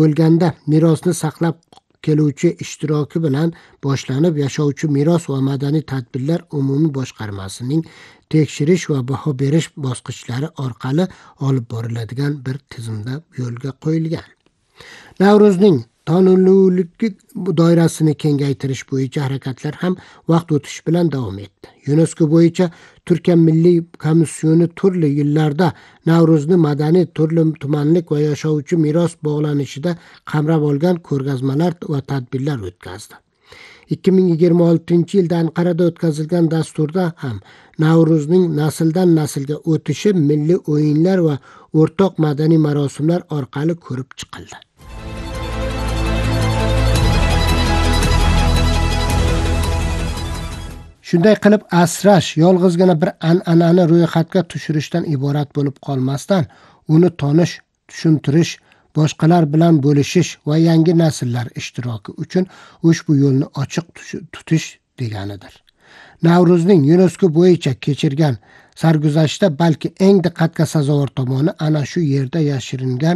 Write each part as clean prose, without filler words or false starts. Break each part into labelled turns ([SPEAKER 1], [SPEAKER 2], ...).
[SPEAKER 1] bo'lganda merosni saqlab keluvchi ishtiroki bilan boshlanib, yashovchi meros va madaniy tadbirlar umumiy boshqarmasining tekshirish va baho berish bosqichlari orqali olib boriladigan bir tizimda yo'lga qo'yilgan. Navro'zning toniluvlik doirasini kengaytirish bo'yicha harakatlar ham vaqt o'tishi bilan davom etdi. UNESCO bo'yicha Turkiya Milliy komissiyoni turli yillarda Navro'zni madaniy, turli-tumanlik va yashovchi meros bog'lanishida qamrab olgan ko'rgazmalar va tadbirlar o'tkazdi. 2026-yilda Anqarada o'tkazilgan dasturda ham Navro'zning nasldan naslga o'tishi milliy o'yinlar va o'rtoq madaniy marosimlar orqali ko'rib chiqildi. Shunday qilib asrash yolg'izgina bir an'anani ro'yxatga tushirishdan iborat bo'lib qolmasdan, uni tonish, tushuntirish, boshqalar bilan bo'lishish va yangi nasllar ishtiroki uchun ushbu yo'lni ochiq tutish deganidir. Navro'zning UNESCO bo'yicha kechirgan sarguzashtda balki eng diqqatga sazovor tomoni ana shu yerda yashiringan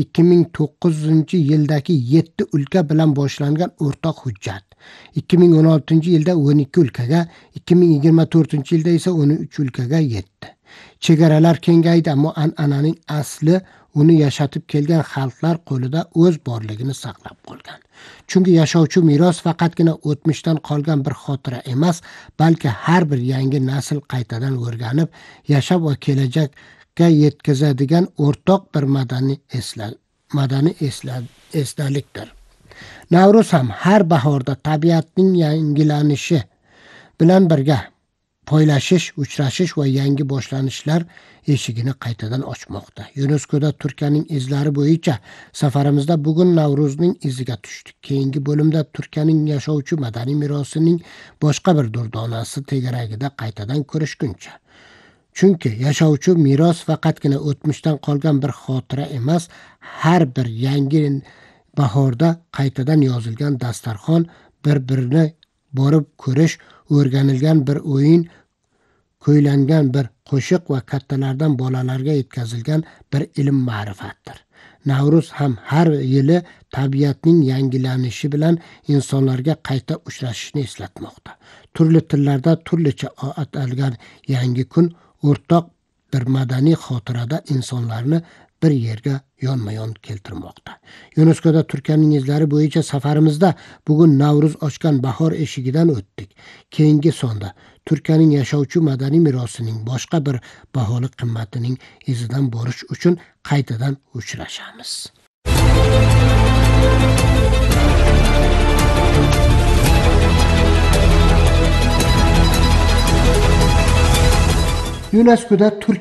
[SPEAKER 1] 2009-yildagi 7 o'lka bilan boshlangan o'rtoq hujjat. 2016-yilda 12 o'lkaga, 2024-yilda esa 13 o'lkaga yetdi. Chegaralar kengaydi, ammo an'ananing asli uni yashatib kelgan xalqlar qo'lida o'z borligini saqlab qolgan. Chunki yashovchi meros faqatgina o'tmishdan qolgan bir xotira emas, balki har bir yangi nasl qaytadan o'rganib, yashab va kelajakka yetkazadigan o'rtoq bir madaniy esdalikdir. Navro'z ham har bahorda tabiatning yangilanishi bilan birga poylashish, uchrashish va yangi boshlanishlar eshigini qaytadan ochmoqda. UNESCOda Turkiyaning izlari bo'yicha safarimizda bugun Navro'zning iziga tushdik. Keyingi bo'limda Turkiyaning yashovchi madaniy merosining boshqa bir durdonasi tegaragida qaytadan ko'rishguncha. Chunki yashovchi meros faqatgina o'tmishdan qolgan bir xotira emas, har bir yangi bahorda qaytadan yozilgan dasturxon, bir-birini borib ko'rish, o'rganilgan bir o'yin, ko'ylangan bir qo'shiq va kattalardan bolalarga yetkazilgan bir ilm ma'rifatdir. Navro'z ham har yili tabiatning yangilanishi bilan insonlarga qayta uchrashishni eslatmoqda. Turli tillarda turlicha atalgan yangi kun o'rtoq bir madaniy xotirada insonlarni bir yerga yonma-yon keltirmoqda. UNESCOda Turkiyaning izlari bo'yicha safarimizda bugun Navro'z ochgan bahor eshigidan o'tdik. Keyingi sonda Turkiyaning yashovchi madaniy merosining boshqa bir baholi qimmatining izidan borish uchun qaytadan uchrashamiz. UNESCOda Turkiya